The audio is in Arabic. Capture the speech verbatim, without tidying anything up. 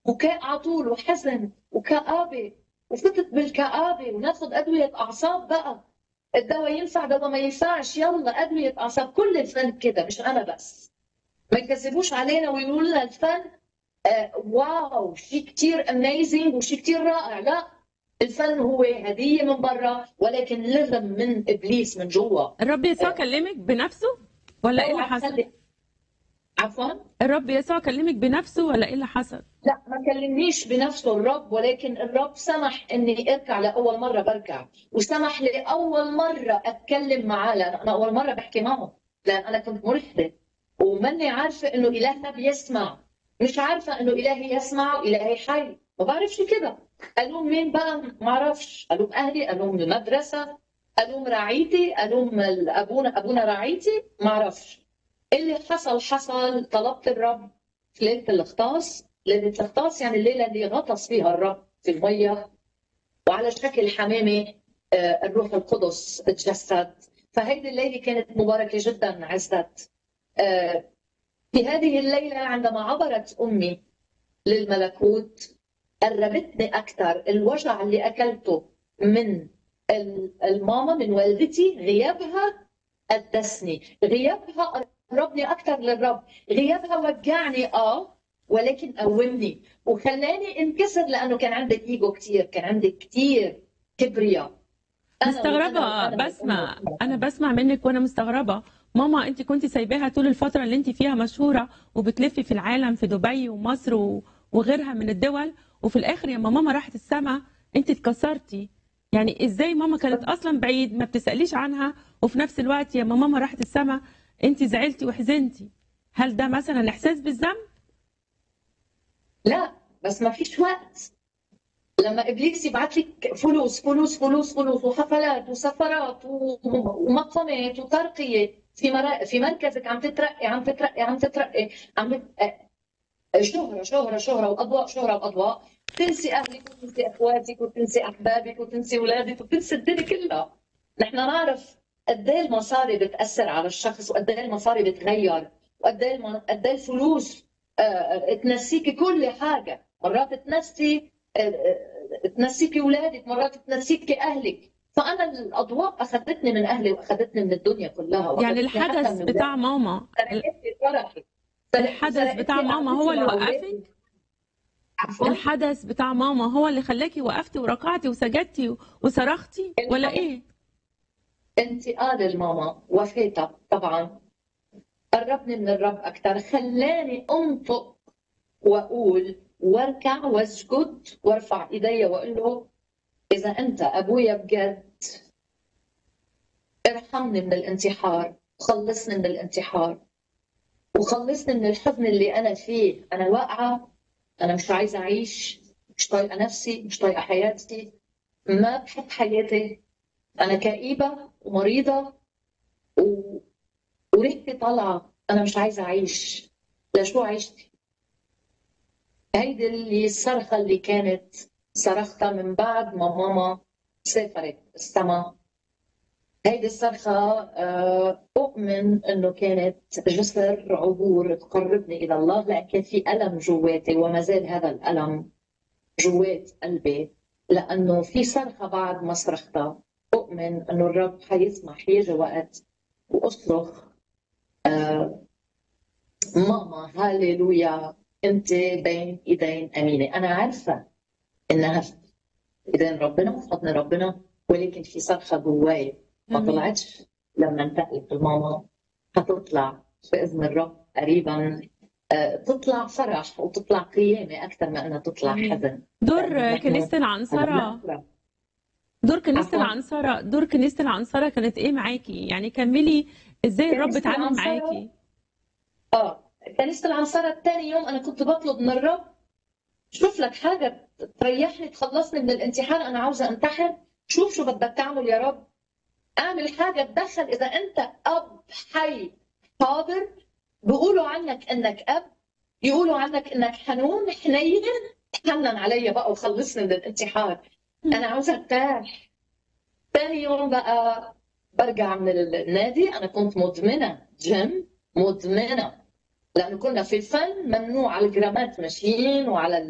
بكاء على طول وحزن وكآبة، وفتت بالكآبة وناخذ أدوية أعصاب بقى. الدواء ينفع، دواء ما ينفعش، يلا أدوية أعصاب. كل الفن كده، مش أنا بس. ما يكذبوش علينا ويقولوا لنا الفن آه واو شيء كثير اميزنج وشيء كثير رائع. لا، الفن هو هدية من برا ولكن لغم من إبليس من جوا. الرب يسوع آه، كلمك بنفسه ولا ايه اللي اوعى حصل؟ تخلي. عفوا. الرب يسوع كلمك بنفسه ولا ايه اللي حصل؟ لا، ما كلمنيش بنفسه الرب، ولكن الرب سمح اني اركع لاول مره بركع، وسمح لاول مره اتكلم معاه، لان انا اول مره بحكي معه، لان انا كنت ملحده وماني عارفه انه الهنا بيسمع. مش عارفه انه الهي يسمع والهي حي، ما بعرفش كده. الوم مين بقى؟ ما اعرفش. الوم اهلي، الوم المدرسه، الوم رعيتي، الوم ابونا ابونا رعيتي، ما اعرفش. اللي حصل حصل. طلبت الرب في ليله الاغطاس. ليله الاغطاس يعني الليله اللي غطس فيها الرب في الميه، وعلى شكل حمامه آه، الروح القدس تجسد. فهيدي الليله كانت مباركه جدا عزت. آه، في هذه الليله عندما عبرت امي للملكوت قربتني اكثر. الوجع اللي اكلته من الماما، من والدتي، غيابها قدسني، غيابها قربني اكثر للرب. غيابها وجعني اه، ولكن قومني وخلاني انكسر، لانه كان عندي ايجو كثير، كان عندي كثير كبرياء. انا وانا مستغربة وانا وانا, بسمع، انا وأنا. بسمع منك وانا مستغربة. ماما انت كنت سايباها طول الفترة اللي انت فيها مشهورة وبتلفي في العالم، في دبي ومصر و- وغيرها من الدول، وفي الاخر لما ماما راحت السما انت اتكسرتي. يعني ازاي ماما كانت اصلا بعيد ما بتسأليش عنها، وفي نفس الوقت لما ماما راحت السما انت زعلتي وحزنتي؟ هل ده مثلا احساس بالذنب؟ لا، بس ما فيش وقت. لما ابليس يبعث لك فلوس فلوس فلوس فلوس وحفلات وسفرات و- ومقامات وترقيه في مرا... في مركزك، عم تترقي عم تترقي عم تترقي، عم بت... شهره شهره شهره واضواء، شهره واضواء، تنسي اهلك وتنسي اخواتك وتنسي احبابك وتنسي اولادك وتنسي الدنيا كلها. نحن نعرف قد ايه المصاري بتاثر على الشخص، وقد ايه المصاري بتغير، وقد ايه الم... قد ايه الفلوس آه، آه، تنسيكي كل حاجه. مرات تنسي آه، آه، تنسيكي اولادك، مرات تنسيكي اهلك. فانا الاضواء اخذتني من اهلي واخذتني من الدنيا كلها يعني واخذتني حتى الحدث من بتاع اولادي. ماما، سرقت لي فرحي، سرق- الحدث سرقت بتاع لي ماما هو قعدتي اللي مع اولادي. وقفك؟ عفوا. الحدث بتاع ماما هو اللي خلاكي وقفتي وركعتي وسجدتي وصرختي ولا الحدث ايه؟ انتقال الماما وفاتها طبعا قربني من الرب اكثر، خلاني انطق واقول واركع واسجد وارفع ايدي واقول له اذا انت ابويا بجد ارحمني من الانتحار، خلصني من الانتحار، وخلصني من الحزن اللي انا فيه. انا واقعه، انا مش عايزه اعيش، مش طايقه نفسي، مش طايقه حياتي، ما بحب حياتي. انا كئيبه ومريضه و... وريحتي طالعه، انا مش عايزه اعيش. لشو عشتي؟ هيدي اللي الصرخه اللي كانت صرختها من بعد ما ماما سافرت السما. هيدي الصرخه آه، اؤمن انه كانت جسر عبور تقربني الى الله، لكن في الم جواتي وما زال هذا الالم جوات قلبي، لانه في صرخه بعد ما صرختها. اؤمن انه الرب حيسمح يجي وقت واصرخ آه، ماما هاليلويا، انت بين ايدين امينه. انا عارفه انها في ايدين ربنا وفي حضن ربنا، ولكن في صرخه جواي ما امين. طلعتش. لما انتقلت الماما حتطلع باذن الرب قريبا. آه، تطلع فرح وتطلع قيامه اكثر ما انها تطلع امين. حزن، لانه دور نحن كنيسة العنصرة، نقرا. دور كنيسة عفوا. العنصرة دور كنيسة العنصرة كانت ايه معاكي؟ يعني كملي، ازاي الرب كنيسه اتعامل العنصره، معاكي؟ اه كنيسه العنصره الثاني يوم انا كنت بطلب من الرب شوف لك حاجة تريحني تخلصني من الامتحان، أنا عاوزة أمتحن. شوف شو بدك تعمل يا رب. أعمل حاجة تدخل. إذا أنت أب حي حاضر، بيقولوا عنك إنك أب، يقولوا عنك إنك حنون حنين، تحنن علي بقى وخلصني من الامتحان. أنا عاوزة أرتاح. ثاني يوم بقى برجع من النادي. أنا كنت مدمنة جيم، مدمنة، لأنه كنا في الفن ممنوع على الجرامات ماشيين وعلى